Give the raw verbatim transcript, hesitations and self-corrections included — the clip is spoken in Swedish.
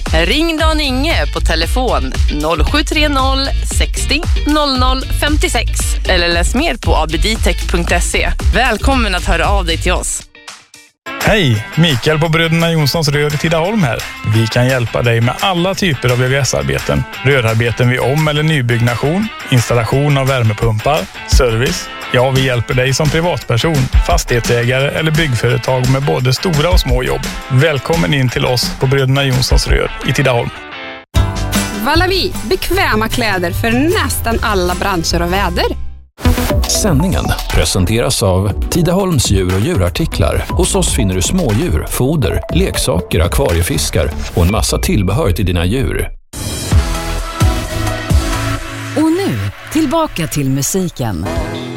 Ring Dan Inge på telefon noll sju tre noll sextio noll noll femtiosex eller läs mer på abditech punkt se. Välkommen att höra av dig till oss. Hej, Mikael på Bröderna Jonssons Rör i Tidaholm här. Vi kan hjälpa dig med alla typer av V V S-arbeten. Rörarbeten vid om- eller nybyggnation, installation av värmepumpar, service. Ja, vi hjälper dig som privatperson, fastighetsägare eller byggföretag med både stora och små jobb. Välkommen in till oss på Bröderna Jonssons Rör i Tidaholm. Valavi, bekväma kläder för nästan alla branscher och väder. Sändningen presenteras av Tidaholms djur och djurartiklar. Hos oss finner du smådjur, foder, leksaker, akvariefiskar och en massa tillbehör till dina djur. Och nu, tillbaka till musiken.